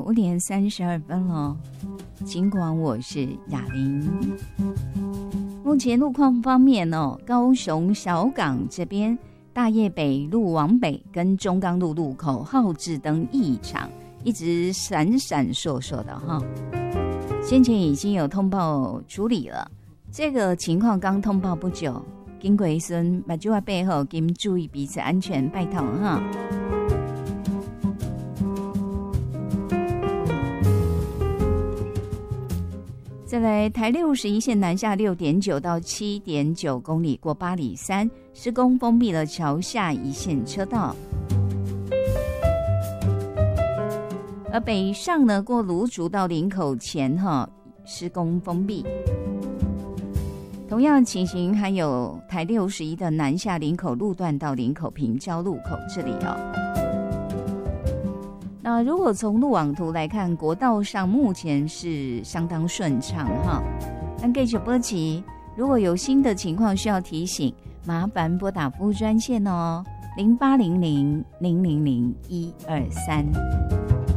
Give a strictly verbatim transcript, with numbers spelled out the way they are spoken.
五点三十二分了，尽管我是雅玲。目前路况方面哦，高雄小港这边大业北路往北跟中钢路路口号志灯异常，一直闪闪烁烁的哈。先前已经有通报处理了，这个情况刚通报不久，经过孙把就在背后跟注意彼此安全，拜托哈。再来，台六十一线南下六点九到七点九公里过八里山施工封闭了桥下一线车道，而北上呢过芦竹到林口前哈施工封闭。同样情形还有台六十一的南下林口路段到林口平交路口这里哦。那如果从路网图来看，国道上目前是相当顺畅哈。但继续波及，如果有新的情况需要提醒，麻烦拨打服务专线哦，零八零零零零零一二三。